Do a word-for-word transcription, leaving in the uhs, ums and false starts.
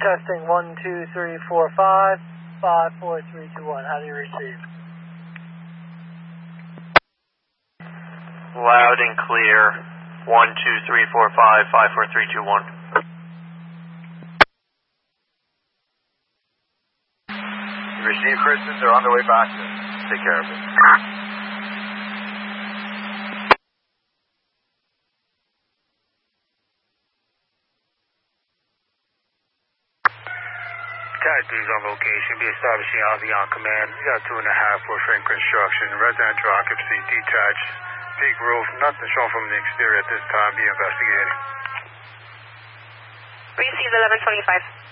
Testing one, two, three, four, five, five, four, three, two, one. How do you receive? Loud and clear. One, two, three, four, five, five, four, three, two, one. You receive, Christian? They're on their way back. Take care of it. Tag dudes on location. Be establishing Ozzy on command. We got two and a half for frame construction. Residential occupancy detached. Peak roof. Nothing shown from the exterior at this time. Be investigated. Received eleven twenty-five.